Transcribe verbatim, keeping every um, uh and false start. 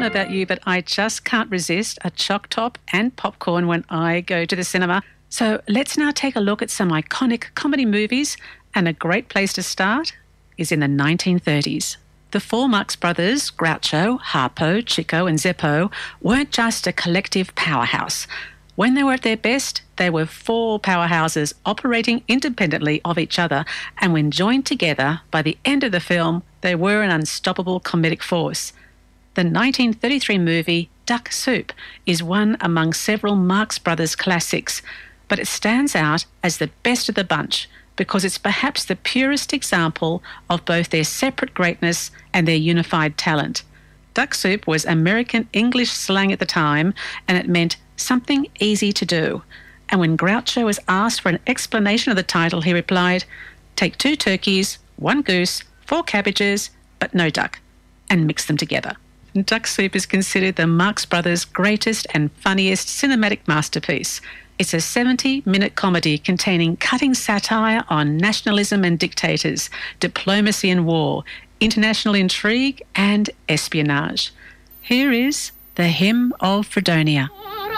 know about you, but I just can't resist a choc top and popcorn when I go to the cinema. So let's now take a look at some iconic comedy movies, and a great place to start is in the nineteen thirties. The four Marx Brothers, Groucho, Harpo, Chico and Zeppo, weren't just a collective powerhouse. When they were at their best, they were four powerhouses operating independently of each other, and when joined together, by the end of the film, they were an unstoppable comedic force. The nineteen thirty-three movie Duck Soup is one among several Marx Brothers classics, but it stands out as the best of the bunch because it's perhaps the purest example of both their separate greatness and their unified talent. Duck Soup was American English slang at the time, and it meant something easy to do. And when Groucho was asked for an explanation of the title, he replied, "Take two turkeys, one goose, four cabbages, but no duck, and mix them together." Duck Soup is considered the Marx Brothers' greatest and funniest cinematic masterpiece. It's a seventy-minute comedy containing cutting satire on nationalism and dictators, diplomacy and war, international intrigue and espionage. Here is The Hymn of Fredonia.